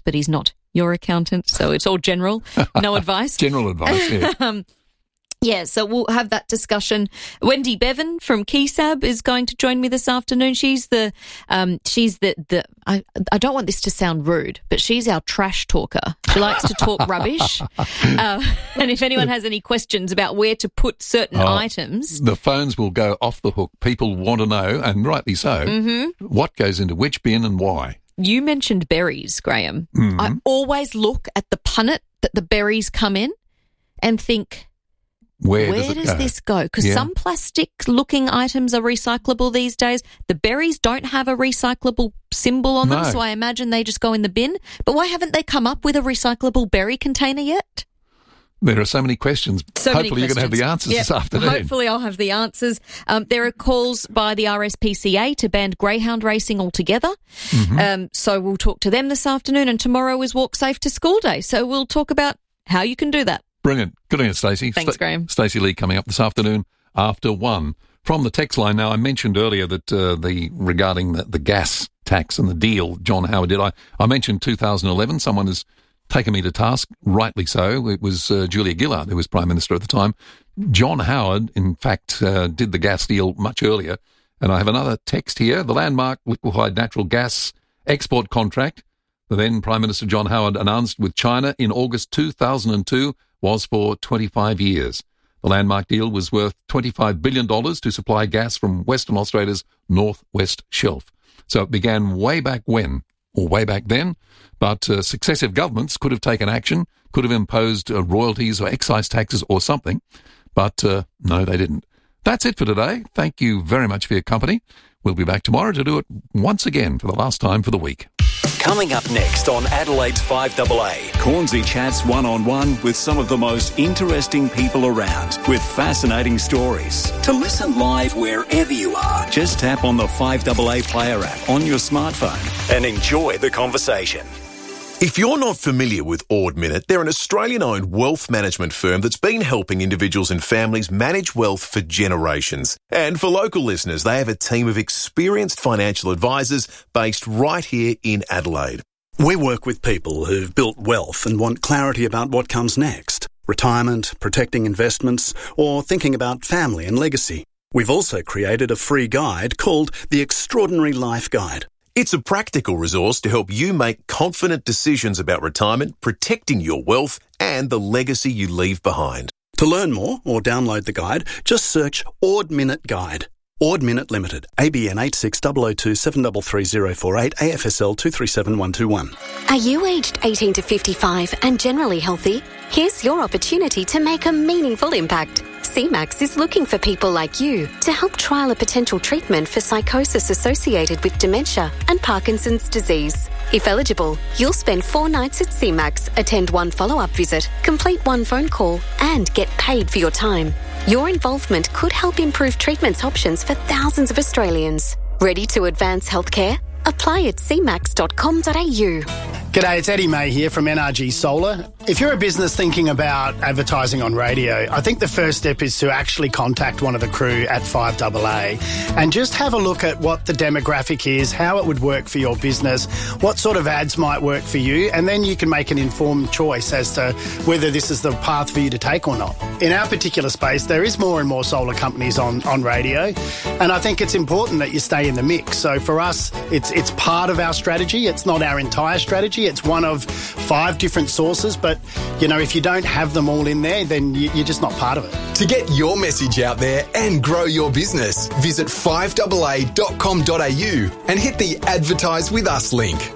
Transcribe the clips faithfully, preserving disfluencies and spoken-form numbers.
but he's not your accountant, so it's all general, no advice. General advice, yeah. um, Yeah, so we'll have that discussion. Wendy Bevan from Keysab is going to join me this afternoon. She's the, um, she's the, the I, I don't want this to sound rude, but she's our trash talker. She likes to talk rubbish. Uh, and if anyone has any questions about where to put certain oh, items. The phones will go off the hook. People want to know, and rightly so, mm-hmm. what goes into which bin and why. You mentioned berries, Graham. Mm-hmm. I always look at the punnet that the berries come in and think, Where, Where does, it does go? this go? Because Yeah. some plastic-looking items are recyclable these days. The berries don't have a recyclable symbol on them, No. so I imagine they just go in the bin. But why haven't they come up with a recyclable berry container yet? There are so many questions. So Hopefully many you're going to have the answers questions. Yep. this afternoon. Hopefully I'll have the answers. Um, there are calls by the R S P C A to ban greyhound racing altogether. Mm-hmm. Um, so we'll talk to them this afternoon, and tomorrow is Walk Safe to School Day. So we'll talk about how you can do that. Brilliant. Good on you, Stacey. Thanks, Sta- Graham. Stacey Lee coming up this afternoon after one. From the text line now, I mentioned earlier that uh, the regarding the, the gas tax and the deal John Howard did. I, I mentioned two thousand eleven. Someone has taken me to task, rightly so. It was uh, Julia Gillard who was Prime Minister at the time. John Howard, in fact, uh, did the gas deal much earlier. And I have another text here. The landmark liquefied natural gas export contract the then Prime Minister John Howard announced with China in August two thousand two was for twenty-five years. The landmark deal was worth twenty-five billion dollars to supply gas from Western Australia's northwest shelf. So it began way back when, or way back then, but uh, successive governments could have taken action, could have imposed uh, royalties or excise taxes or something, but uh, no, they didn't. That's it for today. Thank you very much for your company. We'll be back tomorrow to do it once again for the last time for the week. Coming up next on Adelaide's five A A, Cornsey chats one-on-one with some of the most interesting people around with fascinating stories. To listen live wherever you are, just tap on the five A A player app on your smartphone and enjoy the conversation. If you're not familiar with Ord Minnett, they're an Australian-owned wealth management firm that's been helping individuals and families manage wealth for generations. And for local listeners, they have a team of experienced financial advisors based right here in Adelaide. We work with people who've built wealth and want clarity about what comes next. Retirement, protecting investments, or thinking about family and legacy. We've also created a free guide called The Extraordinary Life Guide. It's a practical resource to help you make confident decisions about retirement, protecting your wealth and the legacy you leave behind. To learn more or download the guide, just search Ord Minnett Guide. Ord Minnett Limited, A B N eight six zero zero two seven three three zero four eight, A F S L two three seven one two one. Are you aged eighteen to fifty-five and generally healthy? Here's your opportunity to make a meaningful impact. C MAX is looking for people like you to help trial a potential treatment for psychosis associated with dementia and Parkinson's disease. If eligible, you'll spend four nights at C MAX, attend one follow-up visit, complete one phone call, and get paid for your time. Your involvement could help improve treatment options for thousands of Australians. Ready to advance healthcare? Apply at c max dot com dot a u. G'day, it's Eddie May here from N R G Solar. If you're a business thinking about advertising on radio, I think the first step is to actually contact one of the crew at five A A and just have a look at what the demographic is, how it would work for your business, what sort of ads might work for you, and then you can make an informed choice as to whether this is the path for you to take or not. In our particular space, there is more and more solar companies on, on radio, and I think it's important that you stay in the mix. So for us, it's it's part of our strategy. It's not our entire strategy. It's one of five different sources, but, you know, if you don't have them all in there, then you, you're just not part of it. To get your message out there and grow your business, visit five A A dot com dot a u and hit the Advertise With Us link.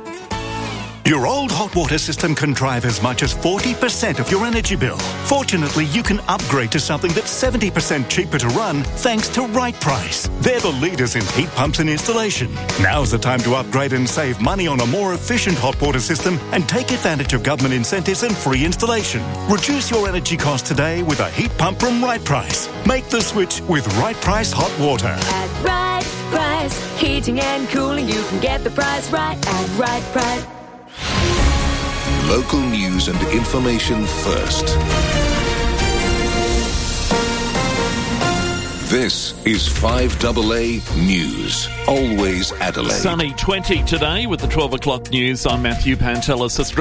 Your old hot water system can drive as much as forty percent of your energy bill. Fortunately, you can upgrade to something that's seventy percent cheaper to run thanks to Right Price. They're the leaders in heat pumps and installation. Now's the time to upgrade and save money on a more efficient hot water system and take advantage of government incentives and free installation. Reduce your energy costs today with a heat pump from Right Price. Make the switch with Right Price Hot Water. At Right Price, heating and cooling, you can get the price right at Right Price. Local news and information first. This is five A A News. Always Adelaide. Sunny twenty today with the twelve o'clock news. I'm Matthew Pantelis.